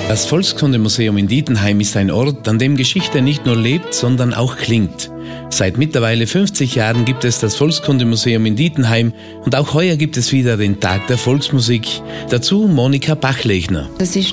Das Volkskundemuseum in Dietenheim ist ein Ort, an dem Geschichte nicht nur lebt, sondern auch klingt. Seit mittlerweile 50 Jahren gibt es das Volkskundemuseum in Dietenheim und auch heuer gibt es wieder den Tag der Volksmusik. Dazu Monika Bachlechner. Das ist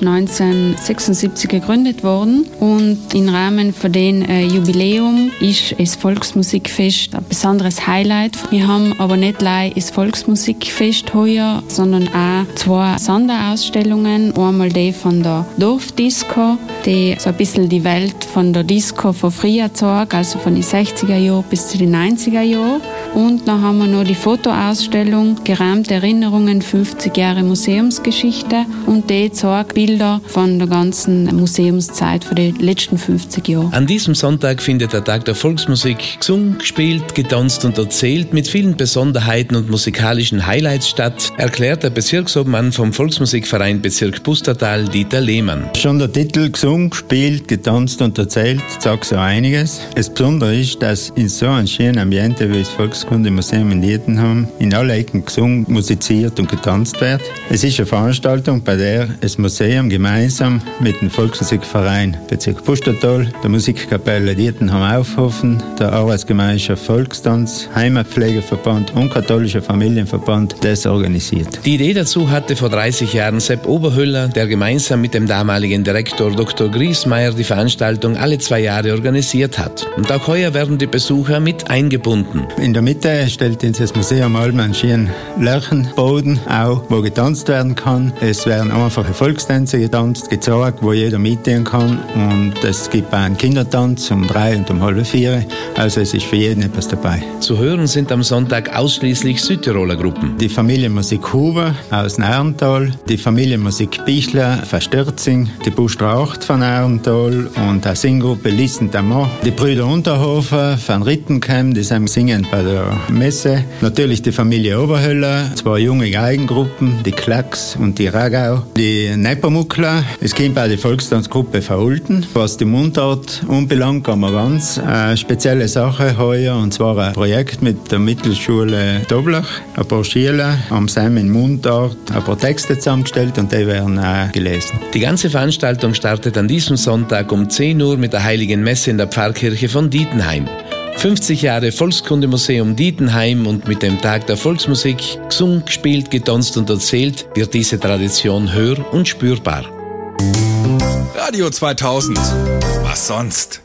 1976 gegründet worden und im Rahmen von dem Jubiläum ist das Volksmusikfest ein besonderes Highlight. Wir haben aber nicht allein das Volksmusikfest heuer, sondern auch 2 Sonderausstellungen. Einmal die von der Dorfdisco, die so ein bisschen die Welt von der Disco von früher zeigt, also von den 60er Jahren bis zu den 90er Jahren. Und dann haben wir noch die Fotoausstellung Gerahmte Erinnerungen 50 Jahre Museumsgeschichte und die zeigt Bilder von der ganzen Museumszeit von den letzten 50 Jahren. An diesem Sonntag findet der Tag der Volksmusik gesungen, gespielt, getanzt und erzählt mit vielen Besonderheiten und musikalischen Highlights statt, erklärt der Bezirksobmann vom Volksmusikverein Bezirk Pustertal, Dieter Lehmann. Schon der Titel gesungen, gespielt, getanzt und erzählt sagt so einiges. Das Besondere ist, dass in so einem schönen Ambiente wie das Volkskundemuseum in Dietenheim in alle Ecken gesungen, musiziert und getanzt wird. Es ist eine Veranstaltung, bei der das Museum gemeinsam mit dem Volksmusikverein Bezirk Pustertal, der Musikkapelle Dietenheim-Aufhofen, der Arbeitsgemeinschaft Volkstanz, Heimatpflegeverband und katholischer Familienverband das organisiert. Die Idee dazu hatte vor 30 Jahren Sepp Oberhöller, der gemeinsam mit dem damaligen Direktor Dr. Griesmeier die Veranstaltung alle 2 Jahre organisiert hat. Und auch heuer werden die Besucher mit eingebunden. In der Mitte stellt uns das Museum Alben einen schönen Lärchenboden, auch wo getanzt werden kann. Es werden einfache Volkstänze getanzt, gezeigt, wo jeder mitgehen kann. Und es gibt auch einen Kindertanz um 3 und um halb 4. Also es ist für jeden etwas dabei. Zu hören sind am Sonntag ausschließlich Südtiroler Gruppen. Die Familienmusik Huber aus Närntal, die Familienmusik Bichler von Stürzing, die Bustra 8 von Närntal und die Singgruppe Listen d'Amont, die Brüder Unterhofer von Rittenkamp, die singen bei der Messe. Natürlich die Familie Oberhöller, 2 junge Geigengruppen, die Klacks und die Ragau, die Neppermuckler. Es kommt auch die Volkstanzgruppe von Ulten. Was die Mundart anbelangt, haben wir ganz spezielle Sache heuer, und zwar ein Projekt mit der Mittelschule Doblach. Ein paar Schüler haben zusammen in Mundart ein paar Texte zusammengestellt und die werden auch gelesen. Die ganze Veranstaltung startet an diesem Sonntag um 10 Uhr mit der Heiligen Messe in der Pfarrkirche von Dietenheim. 50 Jahre Volkskundemuseum Dietenheim und mit dem Tag der Volksmusik, gesungen, gespielt, getanzt und erzählt, wird diese Tradition hör- und spürbar. Radio 2000. Was sonst?